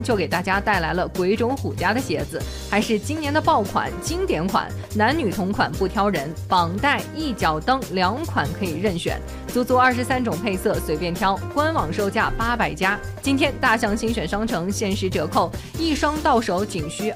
就给大家带来了鬼冢虎家的鞋子，还是今年的爆款经典款，男女同款不挑人，绑带、一脚蹬2款可以任选，足足23种配色随便挑，官网售价800加。今天大象新选商城限时折扣，一双到手仅需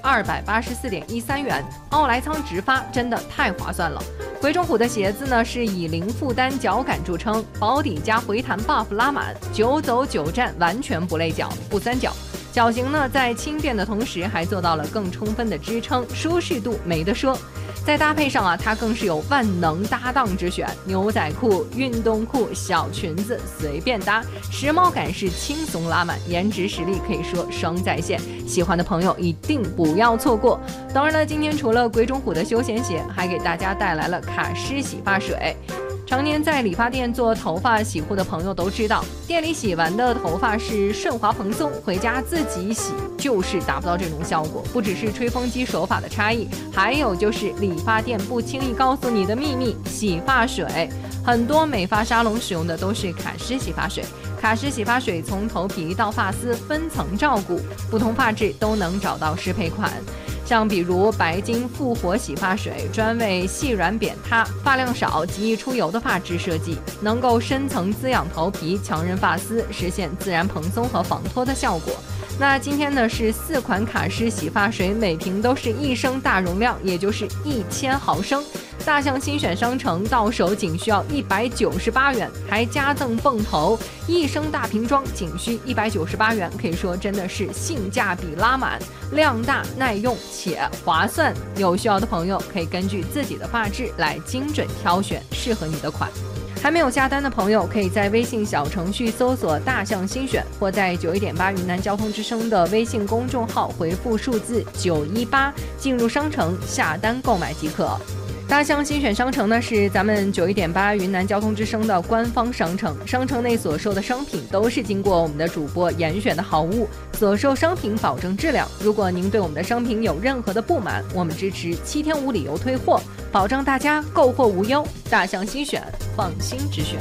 284.13元，奥莱仓直发，真的太划算了。鬼冢虎的鞋子呢是以零负担脚感著称，保底加回弹 buff 拉满，9走9站完全不累脚，不酸脚。脚型呢，在轻便的同时，还做到了更充分的支撑，舒适度没得说。再搭配上它更是有万能搭档之选，牛仔裤、运动裤、小裙子随便搭，时髦感是轻松拉满，颜值实力可以说双在线，喜欢的朋友一定不要错过。当然了，今天除了鬼冢虎的休闲鞋，还给大家带来了卡诗洗发水。常年在理发店做头发洗护的朋友都知道，店里洗完的头发是顺滑蓬松，回家自己洗就是达不到这种效果。不只是吹风机手法的差异，还有就是理发店不轻易告诉你的秘密——洗发水。很多美发沙龙使用的都是卡诗洗发水。卡诗洗发水从头皮到发丝分层照顾，不同发质都能找到适配款。像比如白金复活洗发水，专为细软扁塌、发量少、极易出油的发质设计，能够深层滋养头皮，强韧发丝，实现自然蓬松和防脱的效果。那今天呢是4款卡诗洗发水，每瓶都是1升大容量，也就是1000毫升。大象新选商城到手仅需要198元，还加赠泵头，1升大瓶装仅需198元，可以说真的是性价比拉满，量大耐用且划算。有需要的朋友可以根据自己的发质来精准挑选适合你的款。还没有下单的朋友，可以在微信小程序搜索大象新选，或在91.8云南交通之声的微信公众号回复数字918进入商城下单购买即可。大象新选商城呢是咱们91.8云南交通之声的官方商城，商城内所售的商品都是经过我们的主播严选的好物，所售商品保证质量。如果您对我们的商品有任何的不满，我们支持7天无理由退货，保障大家购货无忧。大象新选，放心之选。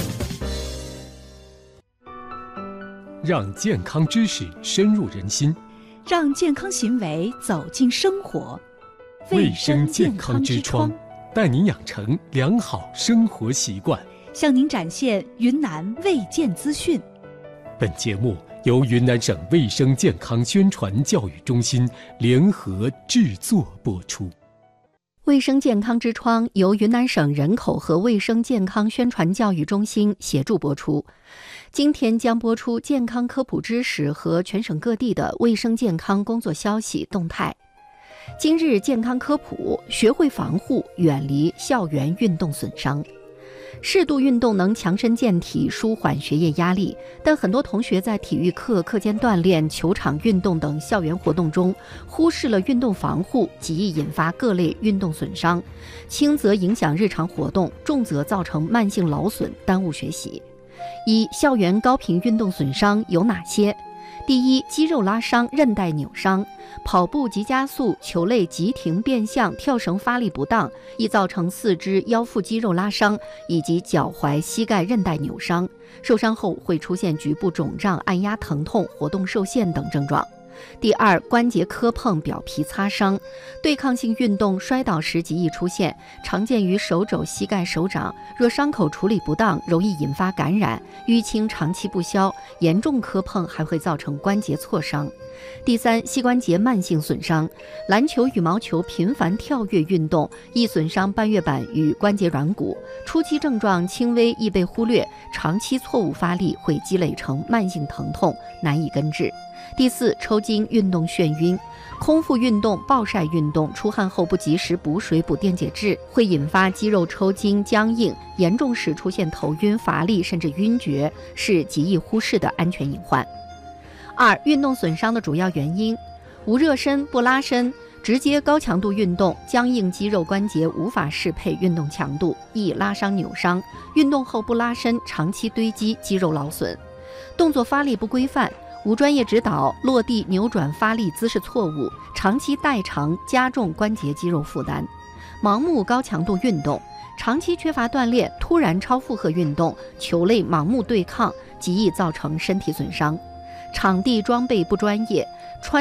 让健康知识深入人心， 让健康行为走进生活。 卫生健康之窗，带您养成良好生活习惯， 向您展现云南卫健资讯。 本节目由云南省卫生健康宣传教育中心联合制作播出。 卫生健康之窗由云南省人口和卫生健康宣传教育中心协助播出。今天将播出健康科普知识和全省各地的卫生健康工作消息动态。今日健康科普：学会防护，远离校园运动损伤。适度运动能强身健体，舒缓学业压力，但很多同学在体育课、课间锻炼、球场运动等校园活动中，忽视了运动防护，极易引发各类运动损伤，轻则影响日常活动，重则造成慢性劳损，耽误学习。校园高频运动损伤有哪些？第一，肌肉拉伤、韧带扭伤。跑步急加速、球类急停变向、跳绳发力不当，易造成四肢、腰腹肌肉拉伤，以及脚踝、膝盖韧带扭伤。受伤后会出现局部肿胀、按压疼痛、活动受限等症状。第二，关节磕碰、表皮擦伤。对抗性运动摔倒时极易出现，常见于手肘、膝盖、手掌。若伤口处理不当，容易引发感染，淤青长期不消，严重磕碰还会造成关节挫伤。第三，膝关节慢性损伤。篮球、羽毛球频繁跳跃运动易损伤半月板与关节软骨，初期症状轻微易被忽略，长期错误发力会积累成慢性疼痛，难以根治。第四，抽筋、运动眩晕。空腹运动、暴晒运动，出汗后不及时补水补电解质，会引发肌肉抽筋僵硬，严重时出现头晕、乏力甚至晕厥，是极易忽视的安全隐患。二、运动损伤的主要原因：无热身、不拉伸，直接高强度运动，僵硬肌肉关节无法适配运动强度，易拉伤扭伤；运动后不拉伸，长期堆积，肌肉劳损；动作发力不规范，无专业指导，落地扭转发力姿势错误，长期代偿，加重关节肌肉负担；盲目高强度运动，长期缺乏锻炼，突然超负荷运动，球类盲目对抗，极易造成身体损伤；场地装备不专业，穿